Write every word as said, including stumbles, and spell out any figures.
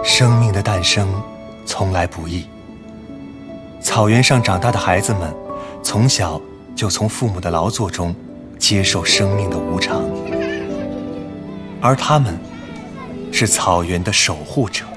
生命的诞生从来不易。草原上长大的孩子们，从小就从父母的劳作中接受生命的无常，而他们是草原的守护者。